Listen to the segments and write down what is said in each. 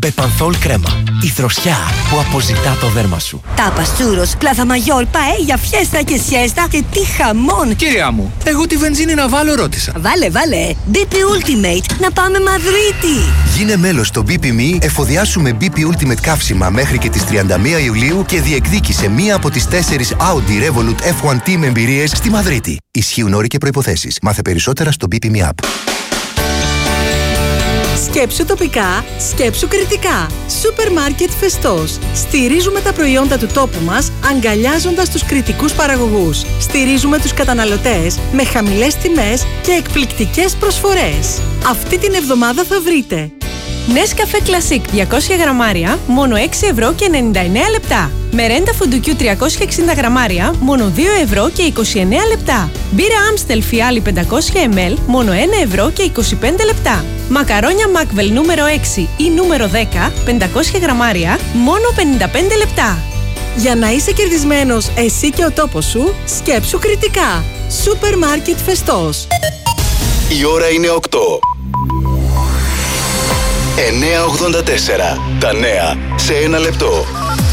Μπεπανθόλ κρέμα. Η δροσιά που αποζητά το δέρμα σου. Τάπας, τσούρος, πλάθα μαγιόρ, παέλια, φιέστα και σιέστα και τι χαμόν. Κυρία μου, εγώ τη βενζίνη να βάλω ρώτησα. Βάλε. BP Ultimate, να πάμε Μαδρίτη. Γίνε μέλος στο BP.me, εφοδιάσου με BP Ultimate καύσιμα μέχρι και τις 31 Ιουλίου και διεκδίκησε μία από τις 4 Audi Revolut F1 Team εμπειρίες στη Μαδρίτη. Ισχύουν όροι και προϋποθέσεις. Μάθε περισσότερα στο BP.me app. Σκέψου τοπικά, σκέψου κριτικά. Σούπερ μάρκετ Φεστός. Στηρίζουμε τα προϊόντα του τόπου μας, αγκαλιάζοντας τους κριτικούς παραγωγούς. Στηρίζουμε τους καταναλωτές με χαμηλές τιμές και εκπληκτικές προσφορές. Αυτή την εβδομάδα θα βρείτε Nescafé Classic 200 γραμμάρια, μόνο 6 ευρώ και 99 λεπτά. Μερέντα φουντουκιού 360 γραμμάρια, μόνο 2 ευρώ και 29 λεπτά. Μπύρα Amstel φιάλι 500 ml, μόνο 1 ευρώ και 25 λεπτά. Μακαρόνια Macvel νούμερο 6 ή νούμερο 10, 500 γραμμάρια, μόνο 55 λεπτά. Για να είσαι κερδισμένος εσύ και ο τόπος σου, σκέψου κριτικά. Σούπερ μάρκετ Φεστός. Η ώρα είναι 8. 9.84. Τα νέα σε ένα λεπτό.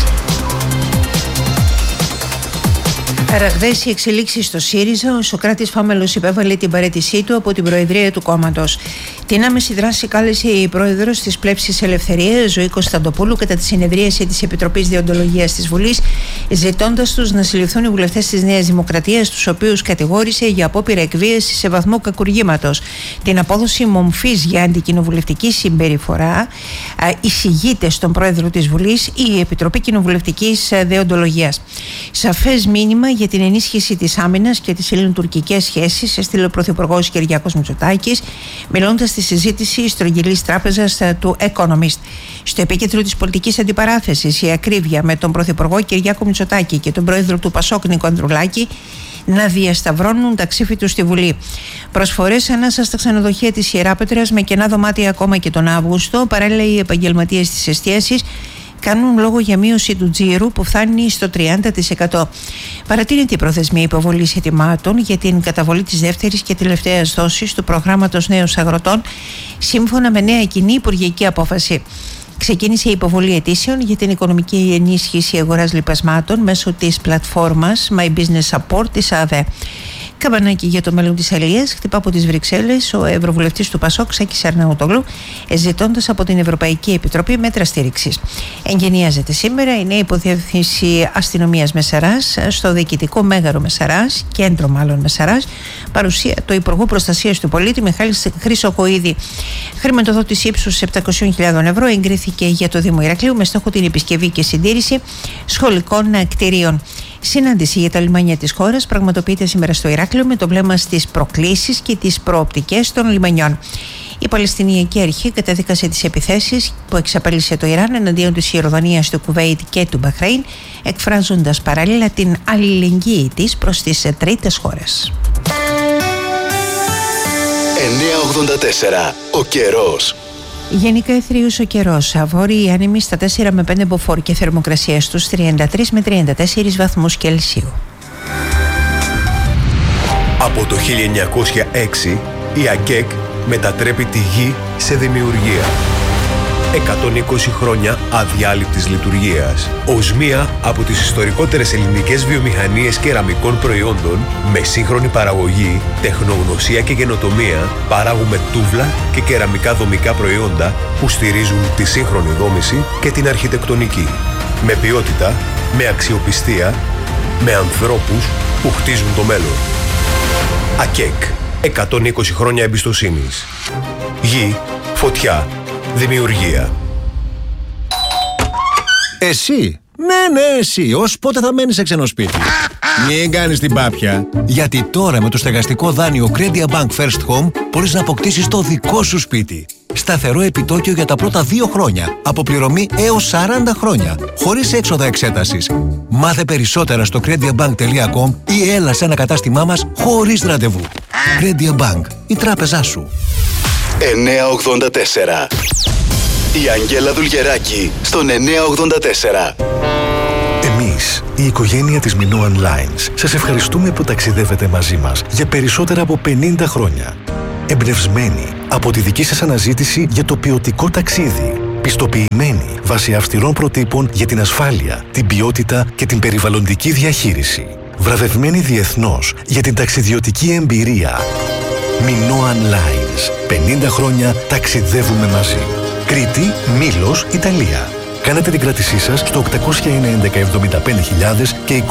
Ραγδαίες οι εξελίξεις στο ΣΥΡΙΖΑ. Ο Σωκράτης Φάμελος υπέβαλε την παραίτησή του από την Προεδρία του κόμματος. Την άμεση δράση κάλεσε η Πρόεδρος της Πλεύσης Ελευθερίας, Ζωή Κωνσταντοπούλου, κατά τη συνεδρίαση της Επιτροπής Δεοντολογίας της Βουλής, ζητώντας τους να συλληφθούν οι βουλευτές της Νέας Δημοκρατίας, τους οποίους κατηγόρησε για απόπειρα εκβίαση σε βαθμό κακουργήματος. Την απόδοση μομφής για αντικοινοβουλευτική συμπεριφορά εισηγείται στον Πρόεδρο της Βουλής η Επιτροπή Κοινοβουλευτικής Δεοντολογίας. Σαφές μήνυμα για την ενίσχυση της άμυνας και τις ελληνοτουρκικές σχέσεις έστειλε ο Πρωθυπουργός Κυριάκος Μητσοτάκης, μιλώντας στη συζήτηση στρογγυλής τράπεζας του Economist. Στο επίκεντρο της πολιτικής αντιπαράθεσης, η ακρίβεια με τον Πρωθυπουργό Κυριάκο Μητσοτάκη και τον Πρόεδρο του Πασόκ Νίκο Ανδρουλάκη να διασταυρώνουν τα ξύφη του στη Βουλή. Προσφορές ανάσα στα ξενοδοχεία της Ιεράπετρας με κενά δωμάτια ακόμα και τον Αύγουστο. Παράλληλα, οι επαγγελματίες της εστίασης κάνουν λόγο για μείωση του τζίρου που φτάνει στο 30%. Παρατείνεται η προθεσμία υποβολής αιτημάτων για την καταβολή της δεύτερης και τελευταίας δόσης του προγράμματος Νέους Αγροτών, σύμφωνα με νέα κοινή υπουργική απόφαση. Ξεκίνησε η υποβολή αιτήσεων για την οικονομική ενίσχυση αγοράς λιπασμάτων μέσω της πλατφόρμας My Business Support της ΑΔΕ. Καμπανάκι για το μέλλον της Αλίας χτυπά από τις Βρυξέλλες ο Ευρωβουλευτής του Πασόκ Σάκης Αρναούτογλου, ζητώντας από την Ευρωπαϊκή Επιτροπή μέτρα στήριξης. Εγγενιάζεται σήμερα η νέα υποδιεύθυνση αστυνομίας Μεσαράς στο διοικητικό μέγαρο Μεσαράς, κέντρο μάλλον Μεσαράς, παρουσία του Υπουργού Προστασίας του Πολίτη Μιχάλη Χρυσοκοΐδη. Χρηματοδότηση ύψους 700.000 ευρώ εγκρίθηκε για το Δήμο Ηρακλείου με στόχο την επισκευή και συντήρηση σχολικών κτηρίων. Συνάντηση για τα λιμάνια της χώρας πραγματοποιείται σήμερα στο Ηράκλειο με το βλέμμα στις προκλήσεις και τις προοπτικές των λιμανιών. Η Παλαιστινιακή Αρχή κατέδικασε τις επιθέσεις που εξαπέλυσε το Ιράν εναντίον της Ιορδανίας, του Κουβέιτ και του Μπαχρέιν, εκφράζοντας παράλληλα την αλληλεγγύη της προς τις τρίτες χώρες. 9.84. Ο καιρός. Γενικά εθρίους ο καιρός. Βόρειοι άνεμοι στα 4 με 5 μποφόρ και θερμοκρασία στους 33 με 34 βαθμούς Κελσίου. Από το 1906 η ΑΚΕΚ μετατρέπει τη γη σε δημιουργία. 120 χρόνια αδιάλειπτης λειτουργίας. Ως μία από τις ιστορικότερες ελληνικές βιομηχανίες κεραμικών προϊόντων, με σύγχρονη παραγωγή, τεχνογνωσία και καινοτομία, παράγουμε τούβλα και κεραμικά δομικά προϊόντα που στηρίζουν τη σύγχρονη δόμηση και την αρχιτεκτονική. Με ποιότητα, με αξιοπιστία, με ανθρώπους που χτίζουν το μέλλον. ΑΚΕΚ. 120 χρόνια εμπιστοσύνης. Γη, φωτιά, δημιουργία. Εσύ, ναι εσύ, ως πότε θα μένεις σε ξένο σπίτι? Μην κάνεις την πάπια. Γιατί τώρα με το στεγαστικό δάνειο Credit Bank First Home μπορείς να αποκτήσεις το δικό σου σπίτι. Σταθερό επιτόκιο για τα πρώτα 2 χρόνια. Αποπληρωμή έως 40 χρόνια. Χωρίς έξοδα εξέτασης. Μάθε περισσότερα στο creditbank.com ή έλα σε ένα κατάστημά μας χωρίς ραντεβού. Credit Bank, η τράπεζά σου. 9.84. Η Αγγέλα Δουλγεράκη στον 9.84. Εμείς, η οικογένεια της Minoan Lines, σας ευχαριστούμε που ταξιδεύετε μαζί μας για περισσότερα από 50 χρόνια. Εμπνευσμένοι από τη δική σας αναζήτηση για το ποιοτικό ταξίδι, Πιστοποιημένοι βάσει αυστηρών προτύπων για την ασφάλεια, την ποιότητα και την περιβαλλοντική διαχείριση. Βραβευμένοι διεθνώς για την ταξιδιωτική εμπειρία. Minoan Lines. 50 χρόνια ταξιδεύουμε μαζί. Κρήτη, Μήλος, Ιταλία. Κάνετε την κράτησή σας στο 809 1175.000 και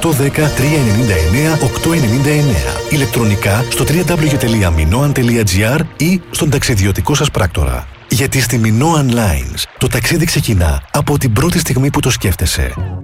2810-399-899. Ηλεκτρονικά στο www.minoan.gr ή στον ταξιδιωτικό σας πράκτορα. Γιατί στη Minoan Lines το ταξίδι ξεκινά από την πρώτη στιγμή που το σκέφτεσαι.